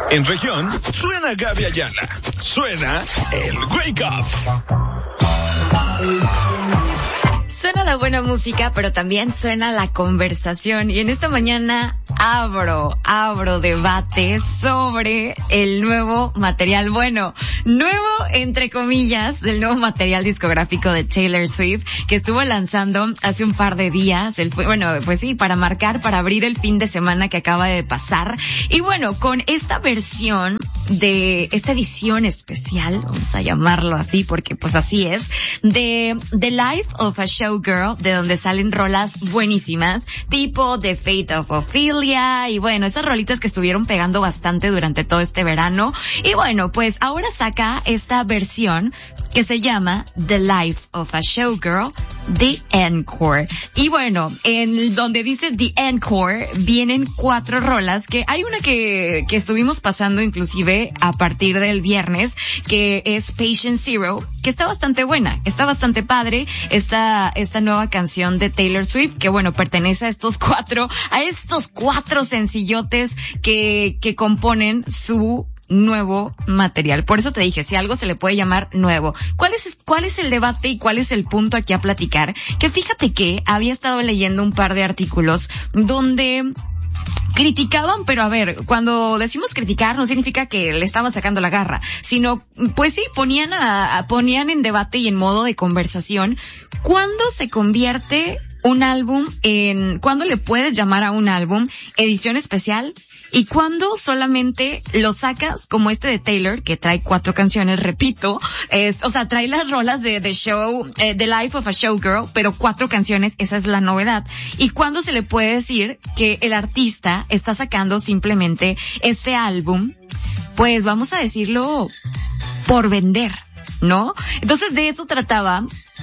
En región, suena Gaby Ayala. Suena el Wake Up. Suena la buena música, pero también suena la conversación. Y en esta mañana abro debate sobre el nuevo material. Bueno, nuevo entre comillas, el nuevo material discográfico de Taylor Swift, que estuvo lanzando hace un par de días. Para abrir el fin de semana que acaba de pasar. Y bueno, con esta versión de esta edición especial, vamos a llamarlo así porque pues así es, de The Life of a Showgirl, de donde salen rolas buenísimas, tipo The Fate of Ophelia, y bueno, esas rolitas que estuvieron pegando bastante durante todo este verano. Y bueno, pues ahora saca esta versión que se llama The Life of a Showgirl, The Encore. Y bueno, en donde dice The Encore, vienen 4 rolas, que hay una que estuvimos pasando inclusive a partir del viernes, que es Patient Zero, que está bastante buena, está bastante padre, esta nueva canción de Taylor Swift, que bueno, pertenece a estos cuatro sencillotes que componen su nuevo material. Por eso te dije, si algo se le puede llamar nuevo. ¿Cuál es el debate y cuál es el punto aquí a platicar? Que fíjate que había estado leyendo un par de artículos donde criticaban, pero a ver, cuando decimos criticar no significa que le estaban sacando la garra, sino, pues sí, ponían en debate y en modo de conversación, ¿cuándo se convierte un álbum cuándo le puedes llamar a un álbum edición especial? ¿Y cuándo solamente lo sacas como este de Taylor, que trae 4 canciones, repito, trae las rolas de The Show, The Life of a Showgirl, pero 4 canciones, esa es la novedad. ¿Y cuándo se le puede decir que el artista está sacando simplemente este álbum, pues vamos a decirlo, por vender, ¿no? Entonces de eso trataba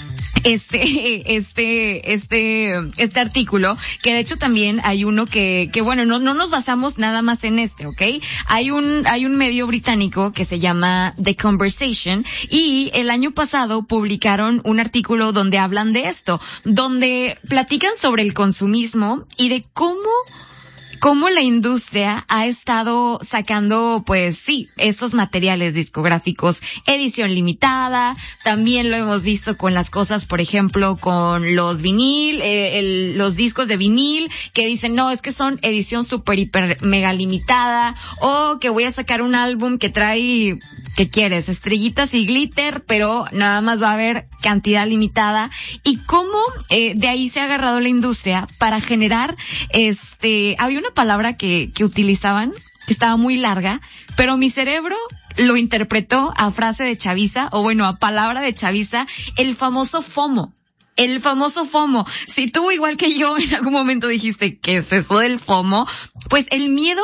este artículo, que de hecho también hay uno que bueno, no nos basamos nada más en ¿ok? Hay un medio británico que se llama The Conversation, y el año pasado publicaron un artículo donde hablan de esto, donde platican sobre el consumismo y de cómo la industria ha estado sacando, pues sí, estos materiales discográficos, edición limitada. También lo hemos visto con las cosas, por ejemplo, con los vinil, los discos de vinil, que dicen, no, es que son edición super, hiper, mega limitada, o que voy a sacar un álbum que trae, ¿qué quieres? Estrellitas y glitter, pero nada más va a haber cantidad limitada. Y cómo de ahí se ha agarrado la industria para generar, había una palabra que utilizaban, que estaba muy larga, pero mi cerebro lo interpretó a frase de chaviza, o bueno, a palabra de chaviza, el famoso FOMO. El famoso FOMO. Si tú, igual que yo, en algún momento dijiste, ¿qué es eso del FOMO? Pues el miedo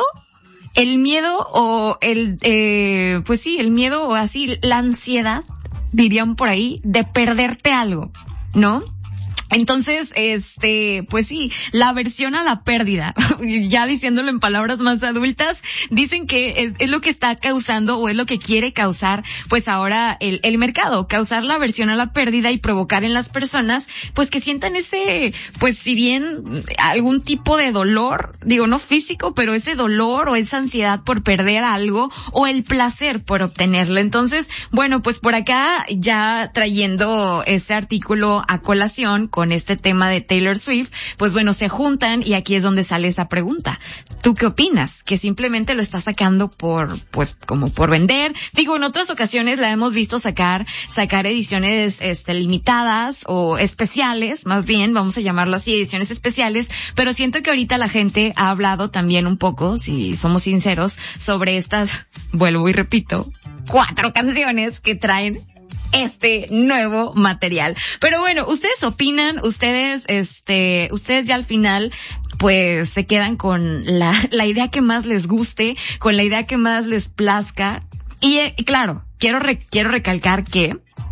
o el miedo o así, la ansiedad, dirían por ahí, de perderte algo, ¿no? Entonces, pues sí, la aversión a la pérdida, ya diciéndolo en palabras más adultas, dicen que es lo que está causando, o es lo que quiere causar, pues ahora el mercado, causar la aversión a la pérdida y provocar en las personas, pues que sientan ese, pues si bien algún tipo de dolor, digo no físico, pero ese dolor o esa ansiedad por perder algo, o el placer por obtenerlo. Entonces, bueno, pues por acá ya trayendo ese artículo a colación con este tema de Taylor Swift, pues bueno, se juntan y aquí es donde sale esa pregunta. ¿Tú qué opinas? ¿Que simplemente lo está sacando como por vender? Digo, en otras ocasiones la hemos visto sacar ediciones, limitadas o especiales, más bien, vamos a llamarlo así, ediciones especiales, pero siento que ahorita la gente ha hablado también un poco, si somos sinceros, sobre estas, vuelvo y repito, 4 canciones que traen este nuevo material. Pero bueno, ustedes opinan, ustedes ya al final pues se quedan con la idea que más les guste, con la idea que más les plazca. Y claro, quiero recalcar que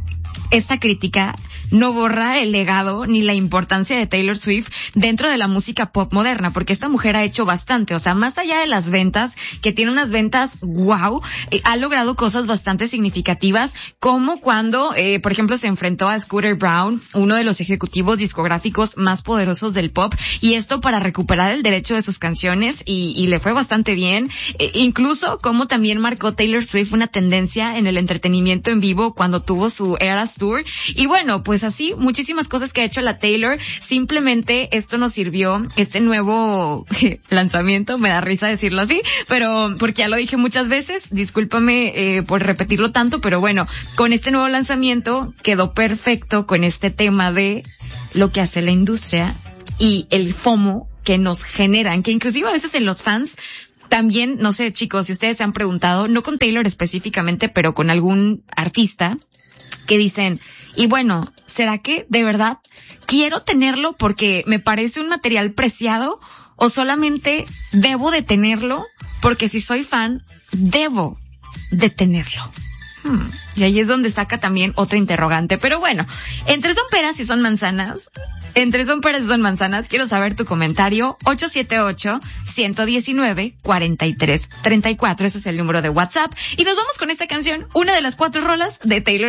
esta crítica no borra el legado ni la importancia de Taylor Swift dentro de la música pop moderna, porque esta mujer ha hecho bastante, o sea, más allá de las ventas, que tiene unas ventas wow, ha logrado cosas bastante significativas, como cuando, por ejemplo, se enfrentó a Scooter Braun, uno de los ejecutivos discográficos más poderosos del pop, y esto para recuperar el derecho de sus canciones, y le fue bastante bien. Incluso como también marcó Taylor Swift una tendencia en el entretenimiento en vivo cuando tuvo su Eras Tour. Y bueno, pues así, muchísimas cosas que ha hecho la Taylor. Simplemente esto nos sirvió, este nuevo lanzamiento, me da risa decirlo así, pero porque ya lo dije muchas veces, discúlpame por repetirlo tanto, pero bueno, con este nuevo lanzamiento quedó perfecto con este tema de lo que hace la industria y el FOMO que nos generan, que inclusive a veces en los fans también, no sé, chicos, si ustedes se han preguntado, no con Taylor específicamente, pero con algún artista, que dicen, y bueno, ¿será que de verdad quiero tenerlo porque me parece un material preciado o solamente debo de tenerlo porque si soy fan, debo de tenerlo? Y ahí es donde saca también otra interrogante. Pero bueno, entre son peras y son manzanas, quiero saber tu comentario. 878-119-4334. Ese es el número de WhatsApp. Y nos vamos con esta canción, una de las 4 rolas de Taylor